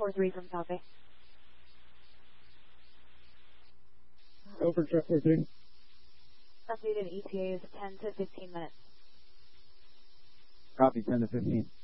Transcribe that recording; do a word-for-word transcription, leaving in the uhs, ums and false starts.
four three from Southie. Over Jet four three. Updated E T A is ten to fifteen minutes. Copy, ten to fifteen.